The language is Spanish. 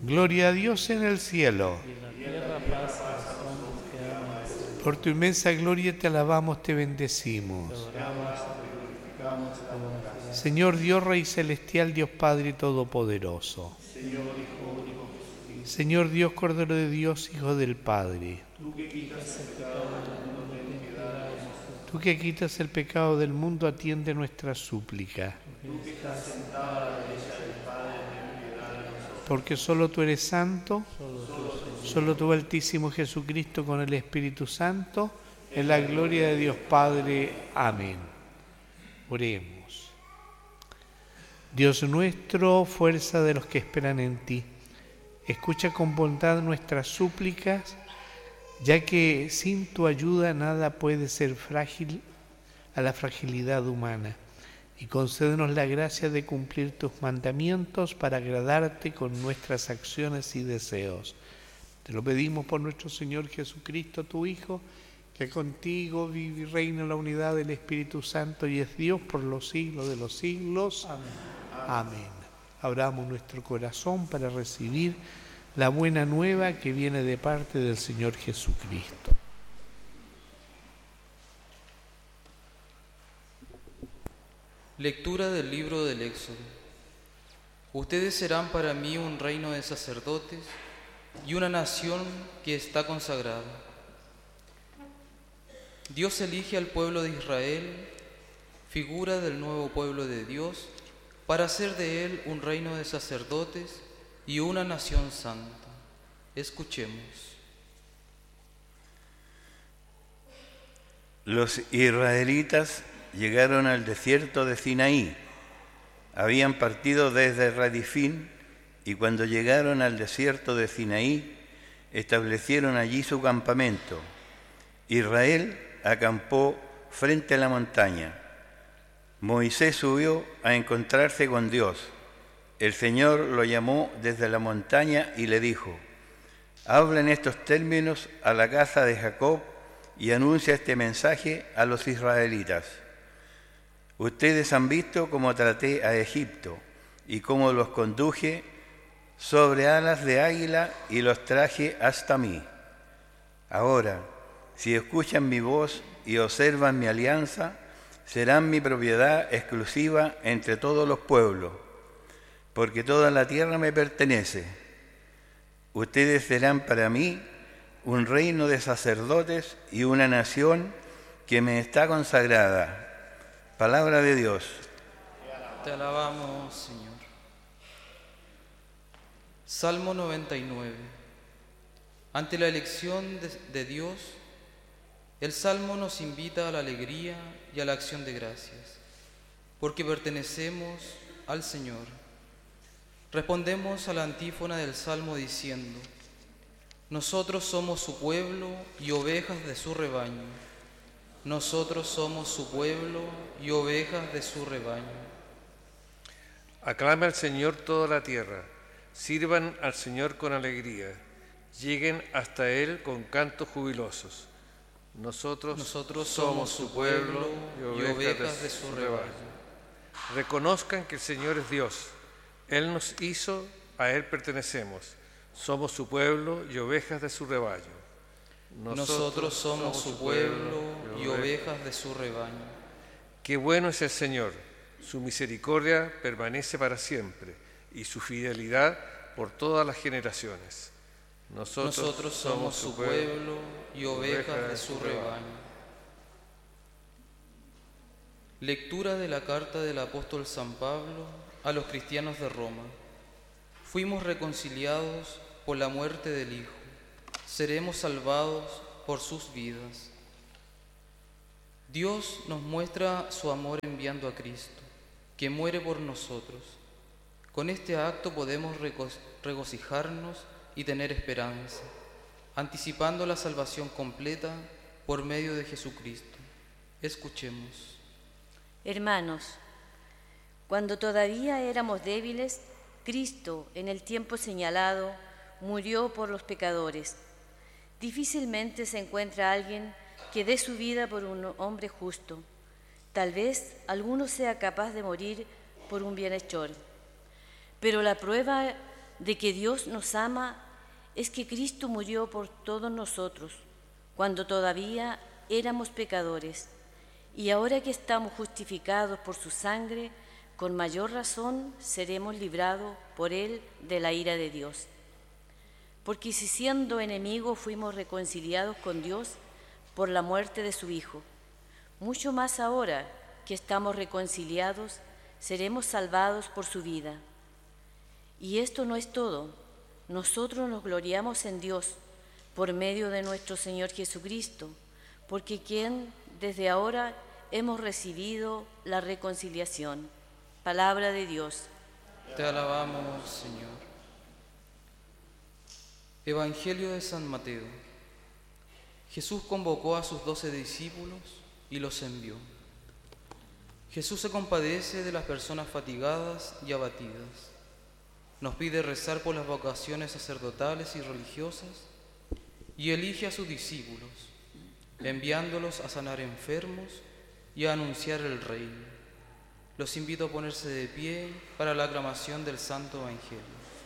Gloria a Dios en el cielo. Y en la tierra paz a los hombres que aman a Dios. Por tu inmensa gloria te alabamos, te bendecimos. Te adoramos, te glorificamos, te bendecimos. Señor Dios, Rey celestial, Dios Padre Todopoderoso. Señor, Hijo único, Señor Dios, Cordero de Dios, Hijo del Padre. tú que quitas el pecado del mundo, ten piedad de nosotros. Tú que quitas el pecado del mundo, atiende nuestra súplica. Tú que estás sentada a la derecha del Padre, ten piedad de nosotros. Porque solo tú eres santo, Solo tú, Señor. solo tú, Altísimo Jesucristo, con el Espíritu Santo, en la gloria de Dios Padre. Amén. Oremos. Dios nuestro, fuerza de los que esperan en ti, escucha con bondad nuestras súplicas, ya que sin tu ayuda nada puede ser frágil a la fragilidad humana, y concédenos la gracia de cumplir tus mandamientos para agradarte con nuestras acciones y deseos. Te lo pedimos por nuestro Señor Jesucristo, tu Hijo, que contigo vive y reina en la unidad del Espíritu Santo y es Dios por los siglos de los siglos. Amén. Amén. Abramos nuestro corazón para recibir la buena nueva que viene de parte del Señor Jesucristo. Lectura del libro del Éxodo. Ustedes serán para mí un reino de sacerdotes y una nación que está consagrada. Dios elige al pueblo de Israel, figura del nuevo pueblo de Dios, para hacer de él un reino de sacerdotes y una nación santa. Escuchemos. Los israelitas llegaron al desierto de Sinaí. Habían partido desde Radifín y cuando llegaron al desierto de Sinaí, establecieron allí su campamento. Israel acampó frente a la montaña. Moisés subió a encontrarse con Dios. El Señor lo llamó desde la montaña y le dijo: habla en estos términos a la casa de Jacob y anuncia este mensaje a los israelitas. Ustedes han visto cómo traté a Egipto y cómo los conduje sobre alas de águila y los traje hasta mí. Ahora, si escuchan mi voz y observan mi alianza, serán mi propiedad exclusiva entre todos los pueblos, porque toda la tierra me pertenece. Ustedes serán para mí un reino de sacerdotes y una nación que me está consagrada. Palabra de Dios. Te alabamos, Señor. Salmo 99. Ante la elección de Dios, el Salmo nos invita a la alegría y a la acción de gracias, porque pertenecemos al Señor. Respondemos a la antífona del Salmo diciendo: nosotros somos su pueblo y ovejas de su rebaño. Nosotros somos su pueblo y ovejas de su rebaño. Aclame al Señor toda la tierra, sirvan al Señor con alegría, lleguen hasta Él con cantos jubilosos. Nosotros somos su pueblo y ovejas de su rebaño. Reconozcan que el Señor es Dios, Él nos hizo, a Él pertenecemos, somos su pueblo y ovejas de su rebaño. Nosotros somos su pueblo y ovejas de su rebaño. Qué bueno es el Señor, su misericordia permanece para siempre y su fidelidad por todas las generaciones. Nosotros somos su pueblo y ovejas de su rebaño. Lectura de la carta del apóstol San Pablo a los cristianos de Roma. Fuimos reconciliados por la muerte del Hijo. Seremos salvados por sus vidas. Dios nos muestra su amor enviando a Cristo, que muere por nosotros. Con este acto podemos regocijarnos y tener esperanza, anticipando la salvación completa por medio de Jesucristo. Escuchemos. Hermanos, cuando todavía éramos débiles, Cristo, en el tiempo señalado, murió por los pecadores. Difícilmente se encuentra alguien que dé su vida por un hombre justo. Tal vez alguno sea capaz de morir por un bienhechor. Pero la prueba de que Dios nos ama es que Cristo murió por todos nosotros, cuando todavía éramos pecadores, y ahora que estamos justificados por su sangre, con mayor razón seremos librados por Él de la ira de Dios. Porque si siendo enemigos fuimos reconciliados con Dios por la muerte de su Hijo, mucho más ahora que estamos reconciliados, seremos salvados por su vida. Y esto no es todo. Nosotros nos gloriamos en Dios por medio de nuestro Señor Jesucristo, porque quien desde ahora hemos recibido la reconciliación. Palabra de Dios. Te alabamos, Señor. Evangelio de San Mateo. Jesús convocó a sus 12 discípulos y los envió. Jesús se compadece de las personas fatigadas y abatidas. Nos pide rezar por las vocaciones sacerdotales y religiosas y elige a sus discípulos, enviándolos a sanar enfermos y a anunciar el reino. Los invito a ponerse de pie para la aclamación del Santo Evangelio.